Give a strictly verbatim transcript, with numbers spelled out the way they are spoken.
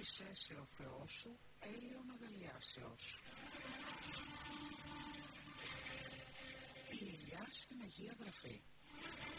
οδήγησε σε ο Θεός σου έλεον αγαλιάσεως. Η Ηλιά στην Αγία Γραφή.